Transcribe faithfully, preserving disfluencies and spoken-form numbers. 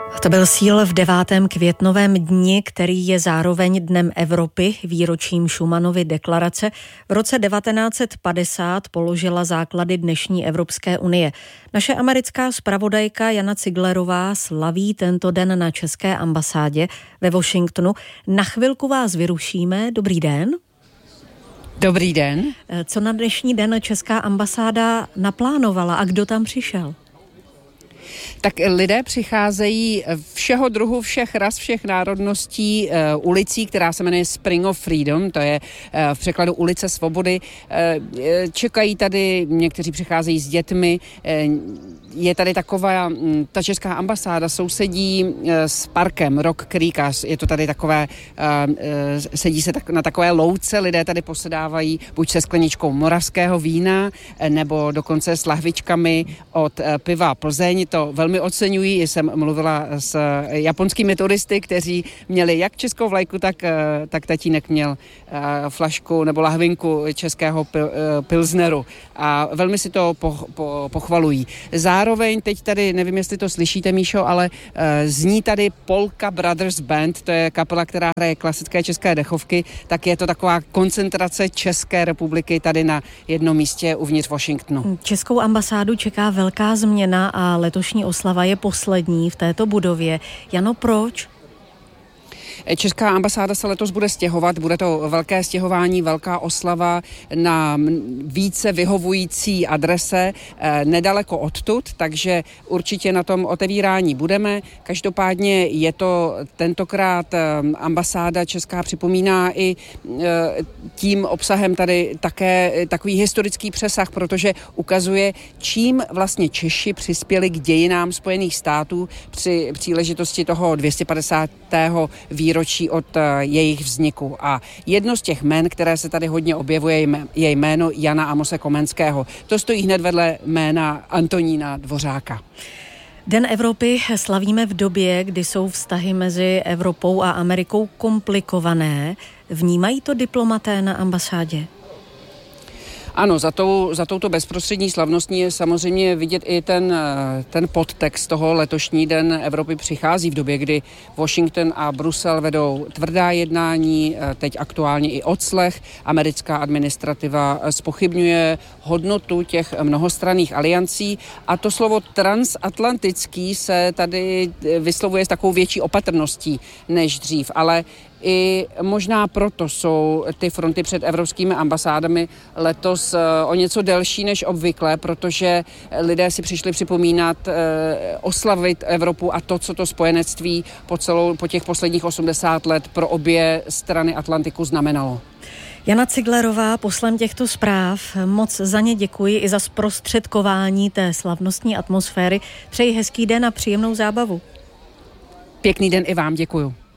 To byl Síl v devátém květnovém dni, který je zároveň Dnem Evropy, výročím Schumannovy deklarace. V roce devatenáct set padesát položila základy dnešní Evropské unie. Naše americká zpravodajka Jana Ciglerová slaví tento den na české ambasádě ve Washingtonu. Na chvilku vás vyrušíme. Dobrý den. Dobrý den. Co na dnešní den česká ambasáda naplánovala a kdo tam přišel? Tak lidé přicházejí všeho druhu, všech ras, všech národností uh, ulicí, která se jmenuje Spring of Freedom, to je uh, v překladu ulice svobody. Uh, čekají tady, někteří přicházejí s dětmi, uh, je tady taková, ta česká ambasáda sousedí s parkem Rock Creek, je to tady takové, sedí se tak, na takové louce, lidé tady posedávají buď se skleničkou moravského vína, nebo dokonce s lahvičkami od piva Plzeň, to velmi oceňují, jsem mluvila s japonskými turisty, kteří měli jak českou vlajku, tak, tak tatínek měl flašku nebo lahvinku českého pil, pilsneru a velmi si to po, po, pochvalují. Zároveň teď tady, nevím, jestli to slyšíte, Míšo, ale uh, zní tady Polka Brothers Band, to je kapela, která hraje klasické české dechovky, tak je to taková koncentrace České republiky tady na jednom místě uvnitř Washingtonu. Českou ambasádu čeká velká změna a letošní oslava je poslední v této budově. Jano, proč? Česká ambasáda se letos bude stěhovat, bude to velké stěhování, velká oslava na více vyhovující adrese eh, nedaleko odtud, takže určitě na tom otevírání budeme. Každopádně je to tentokrát eh, ambasáda česká připomíná i eh, tím obsahem tady také eh, takový historický přesah, protože ukazuje, čím vlastně Češi přispěli k dějinám Spojených států při příležitosti toho dvě stě padesátého výročí od jejich vzniku. A jedno z těch jmén, které se tady hodně objevuje, je jméno Jana Amose Komenského. To stojí hned vedle jména Antonína Dvořáka. Den Evropy slavíme v době, kdy jsou vztahy mezi Evropou a Amerikou komplikované. Vnímají to diplomaté na ambasádě? Ano, za, tou, za touto bezprostřední slavnostní je samozřejmě vidět i ten, ten podtext toho. Letošní Den Evropy přichází v době, kdy Washington a Brusel vedou tvrdá jednání, teď aktuálně i odslech. Americká administrativa zpochybňuje hodnotu těch mnohostranných aliancí a to slovo transatlantický se tady vyslovuje s takovou větší opatrností než dřív, ale i možná proto jsou ty fronty před evropskými ambasádami letos o něco delší než obvykle, protože lidé si přišli připomínat, oslavit Evropu a to, co to spojenectví po, celou, po těch posledních osmdesát let pro obě strany Atlantiku znamenalo. Jana Ciglerová, poslem těchto zpráv, moc za ně děkuji i za zprostředkování té slavnostní atmosféry. Přeji hezký den a příjemnou zábavu. Pěkný den i vám, děkuju.